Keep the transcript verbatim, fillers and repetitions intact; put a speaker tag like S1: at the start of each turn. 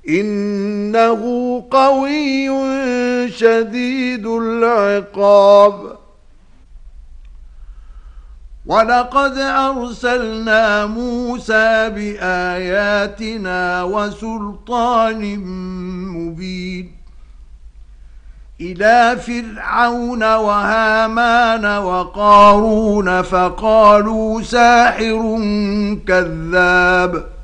S1: إنه قوي شديد العقاب. ولقد أرسلنا موسى بآياتنا وسلطان مبين إلى فرعون وهامان وقارون فقالوا ساحر كذاب